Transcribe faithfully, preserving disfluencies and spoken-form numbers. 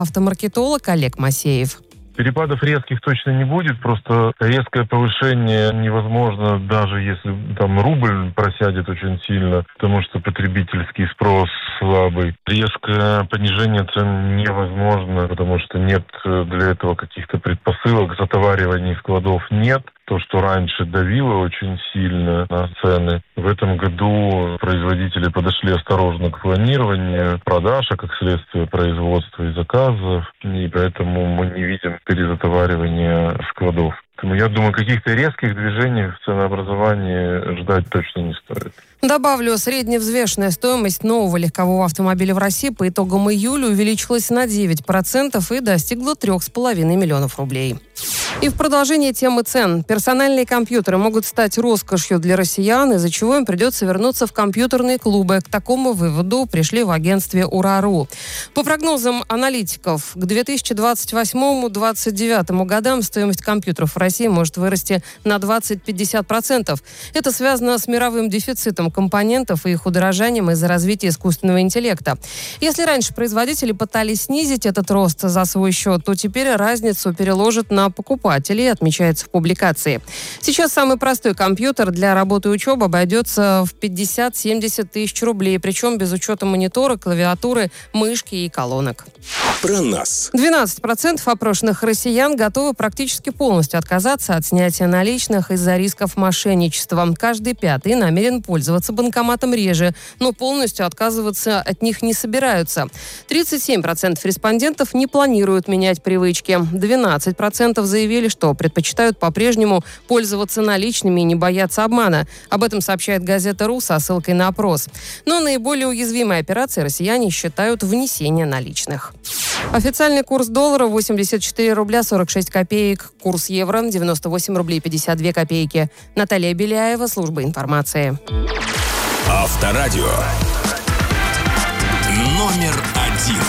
Автомаркетолог Олег Масеев. Перепадов резких точно не будет, просто резкое повышение невозможно, даже если там рубль просядет очень сильно, потому что потребительский спрос слабый. Резкое понижение цен невозможно, потому что нет для этого каких-то предпосылок, затовариваний складов нет. То, что раньше давило очень сильно на цены, в этом году производители подошли осторожно к планированию продаж, а как следствие производства и заказов, и поэтому мы не видим перезатоваривания складов. Поэтому я думаю, каких-то резких движений в ценообразовании ждать точно не стоит. Добавлю, средневзвешенная стоимость нового легкового автомобиля в России по итогам июля увеличилась на девять процентов и достигла трех с половиной миллионов рублей. И в продолжение темы цен. Персональные компьютеры могут стать роскошью для россиян, из-за чего им придется вернуться в компьютерные клубы. К такому выводу пришли в агентстве Ура.ру. По прогнозам аналитиков, к две тысячи двадцать восьмому — две тысячи двадцать девятому годам стоимость компьютеров в России может вырасти на двадцать-пятьдесят процентов. Это связано с мировым дефицитом компонентов и их удорожанием из-за развития искусственного интеллекта. Если раньше производители пытались снизить этот рост за свой счет, то теперь разницу переложат на покупателей, отмечается в публикации. Сейчас самый простой компьютер для работы и учебы обойдется в пятьдесят-семьдесят тысяч рублей, причем без учета монитора, клавиатуры, мышки и колонок. Про нас. двенадцать процентов опрошенных россиян готовы практически полностью отказаться от снятия наличных из-за рисков мошенничества. Каждый пятый намерен пользоваться банкоматом реже, но полностью отказываться от них не собираются. тридцать семь процентов респондентов не планируют менять привычки. двенадцать процентов заявили, что предпочитают по-прежнему пользоваться наличными и не бояться обмана. Об этом сообщает газета «Ру» со ссылкой на опрос. Но наиболее уязвимой операцией россияне считают внесение наличных. Официальный курс доллара восемьдесят четыре рубля сорок шесть копеек. Курс евро девяносто восемь рублей пятьдесят две копейки. Наталья Беляева, служба информации. Авторадио. Номер один.